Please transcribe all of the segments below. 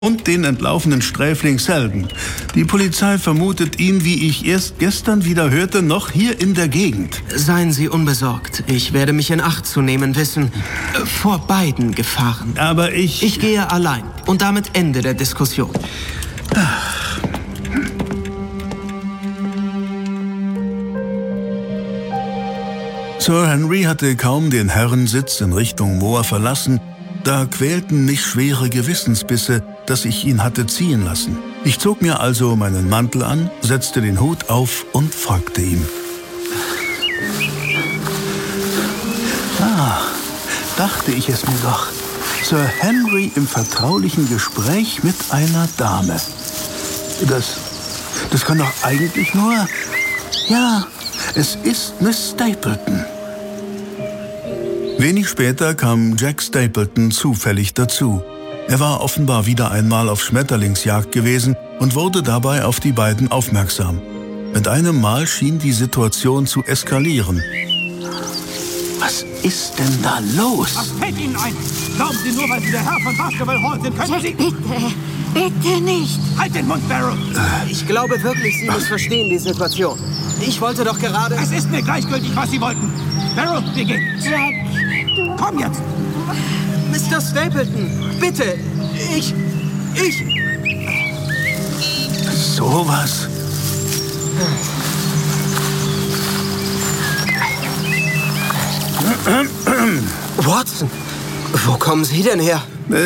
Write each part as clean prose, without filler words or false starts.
und den entlaufenen Sträfling Selden. Die Polizei vermutet ihn, wie ich erst gestern wieder hörte, noch hier in der Gegend. Seien Sie unbesorgt. Ich werde mich in Acht zu nehmen wissen. Vor beiden Gefahren. Aber Ich gehe allein. Und damit Ende der Diskussion. Sir Henry hatte kaum den Herrensitz in Richtung Moor verlassen, da quälten mich schwere Gewissensbisse, dass ich ihn hatte ziehen lassen. Ich zog mir also meinen Mantel an, setzte den Hut auf und folgte ihm. Dachte ich es mir doch. Sir Henry im vertraulichen Gespräch mit einer Dame. Das kann doch eigentlich nur... Ja, es ist Miss Stapleton. Wenig später kam Jack Stapleton zufällig dazu. Er war offenbar wieder einmal auf Schmetterlingsjagd gewesen und wurde dabei auf die beiden aufmerksam. Mit einem Mal schien die Situation zu eskalieren. Was ist denn da los? Was fällt Ihnen ein? Glauben Sie nur, weil Sie der Herr von Baskerville Hall sind, können Sie... Bitte nicht. Halt den Mund, Beryl! Ich glaube wirklich, Sie missverstehen die Situation. Ich wollte doch gerade... Es ist mir gleichgültig, was Sie wollten. Beryl, wir gehen. Jack, Komm jetzt! Mr. Stapleton, bitte! Ich... Sowas? Watson, wo kommen Sie denn her?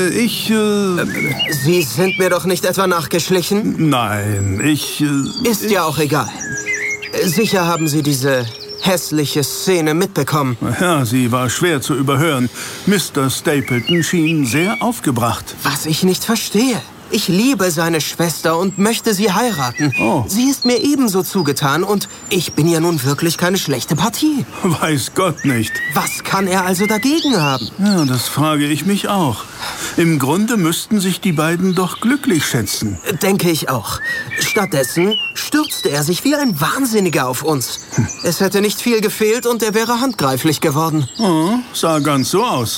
Sie sind mir doch nicht etwa nachgeschlichen? Nein, Ist ja auch egal. Sicher haben Sie diese hässliche Szene mitbekommen. Ja, sie war schwer zu überhören. Mr. Stapleton schien sehr aufgebracht. Was ich nicht verstehe. Ich liebe seine Schwester und möchte sie heiraten. Oh. Sie ist mir ebenso zugetan und ich bin ja nun wirklich keine schlechte Partie. Weiß Gott nicht. Was kann er also dagegen haben? Ja, das frage ich mich auch. Im Grunde müssten sich die beiden doch glücklich schätzen. Denke ich auch. Stattdessen stürzte er sich wie ein Wahnsinniger auf uns. Es hätte nicht viel gefehlt und er wäre handgreiflich geworden. Oh, sah ganz so aus.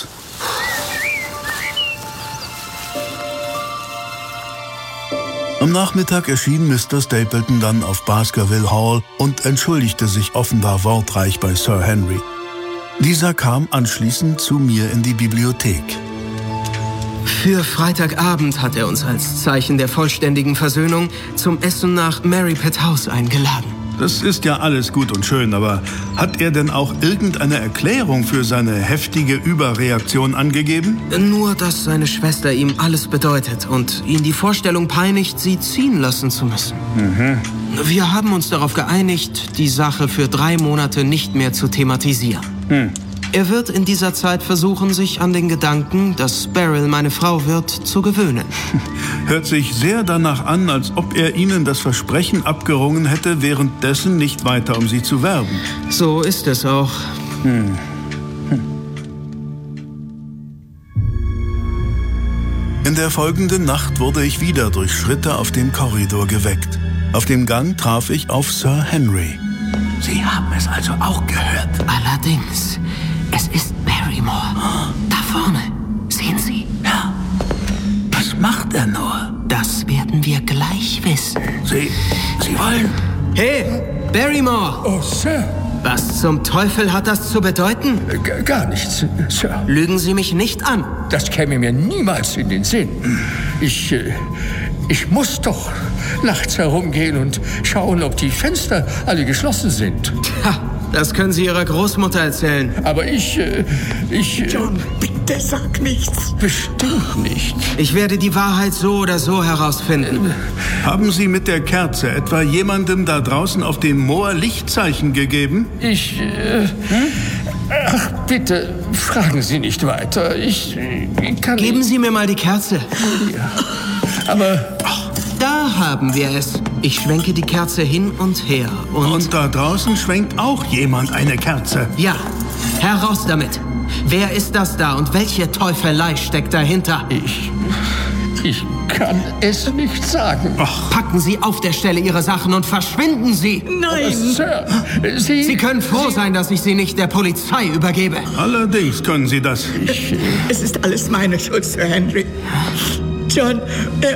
Am Nachmittag erschien Mr. Stapleton dann auf Baskerville Hall und entschuldigte sich offenbar wortreich bei Sir Henry. Dieser kam anschließend zu mir in die Bibliothek. Für Freitagabend hat er uns als Zeichen der vollständigen Versöhnung zum Essen nach Merripit House eingeladen. Das ist ja alles gut und schön, aber hat er denn auch irgendeine Erklärung für seine heftige Überreaktion angegeben? Nur, dass seine Schwester ihm alles bedeutet und ihn die Vorstellung peinigt, sie ziehen lassen zu müssen. Wir haben uns darauf geeinigt, die Sache für 3 Monate nicht mehr zu thematisieren. Er wird in dieser Zeit versuchen, sich an den Gedanken, dass Beryl meine Frau wird, zu gewöhnen. Hört sich sehr danach an, als ob er Ihnen das Versprechen abgerungen hätte, währenddessen nicht weiter um Sie zu werben. So ist es auch. In der folgenden Nacht wurde ich wieder durch Schritte auf dem Korridor geweckt. Auf dem Gang traf ich auf Sir Henry. Sie haben es also auch gehört. allerdings. Es ist Barrymore. Da vorne. Sehen Sie? Ja. Was macht er nur? Das werden wir gleich wissen. Sie wollen... Hey, Barrymore! Oh, Sir. Was zum Teufel hat das zu bedeuten? Gar nichts, Sir. Lügen Sie mich nicht an. Das käme mir niemals in den Sinn. Ich muss doch nachts herumgehen und schauen, ob die Fenster alle geschlossen sind. Ha, das können Sie Ihrer Großmutter erzählen. Aber ich... John, bitte sag nichts. Bestimmt nicht. Ich werde die Wahrheit so oder so herausfinden. Haben Sie mit der Kerze etwa jemandem da draußen auf dem Moor Lichtzeichen gegeben? Ach, bitte, fragen Sie nicht weiter. Ich kann... Geben Sie mir mal die Kerze. Ja. Aber... Da haben wir es. Ich schwenke die Kerze hin und her. Und da draußen schwenkt auch jemand eine Kerze. Ja, heraus damit. Wer ist das da und welche Teufelei steckt dahinter? Ich kann es nicht sagen. Packen Sie auf der Stelle Ihre Sachen und verschwinden Sie. Aber, Sir, Sie können froh sein, dass ich Sie nicht der Polizei übergebe. Allerdings können Sie das. Es ist alles meine Schuld, Sir Henry. John,